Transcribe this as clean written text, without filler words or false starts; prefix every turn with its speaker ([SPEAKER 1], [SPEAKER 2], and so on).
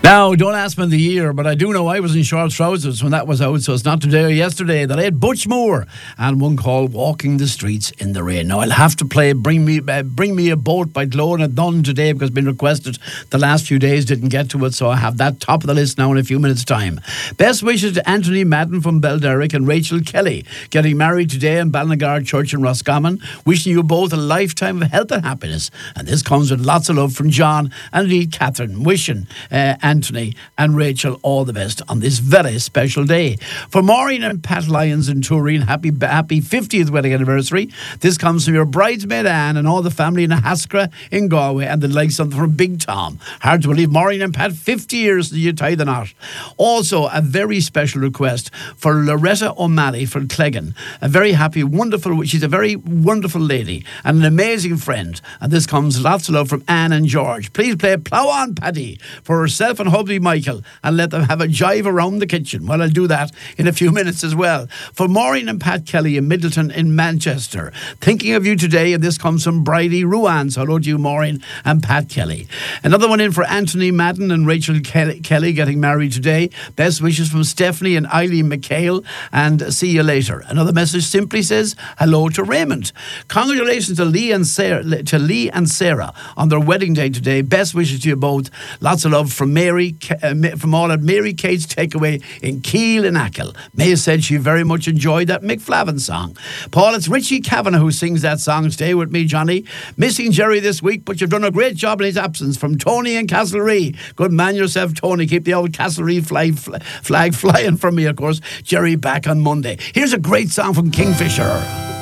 [SPEAKER 1] Now, don't ask me the year, but I do know I was in short trousers when that was out, so it's not today or yesterday that I had Butch Moore and one called Walking the Streets in the Rain. Now, I'll have to play Bring Me a Boat by Gloria and Dunn today because it's been requested the last few days, didn't get to it, so I have that top of the list now in a few minutes' time. Best wishes to Anthony Madden from Belderrick and Rachel Kelly, getting married today in Ballinagard Church in Roscommon. Wishing you both a lifetime of health and happiness. And this comes with lots of love from John and indeed Catherine, wishing Anthony and Rachel all the best on this very special day. For Maureen and Pat Lyons in Turin, happy 50th wedding anniversary. This comes from your bridesmaid Anne and all the family in Haskra in Galway, and the likes of from Big Tom. Hard to believe, Maureen and Pat, 50 years that you tie the knot. Also, a very special request for Loretta O'Malley from Cleggan. A very happy, wonderful, she's a very wonderful lady and an amazing friend. And this comes lots of love from Anne and George. Please play Plough On Paddy for herself and hubby Michael, and let them have a jive around the kitchen. Well, I'll do that in a few minutes as well. For Maureen and Pat Kelly in Middleton in Manchester, thinking of you today, and this comes from Bridie Ruan. So hello to you, Maureen and Pat Kelly. Another one in for Anthony Madden and Rachel Kelly getting married today. Best wishes from Stephanie and Eileen McHale, and see you later. Another message simply says hello to Raymond. Congratulations to Lee and Sarah on their wedding day today. Best wishes to you both. Lots of love from Mary, from all at Mary Kate's Takeaway in Keele in Achill. May said she very much enjoyed that Mick Flavin song. Paul, it's Richie Kavanagh who sings that song. Stay with me, Johnny. Missing Jerry this week, but you've done a great job in his absence. From Tony and Castlerea. Good man yourself, Tony. Keep the old Castlerea flag flying from me, of course. Jerry back on Monday. Here's a great song from Kingfisher.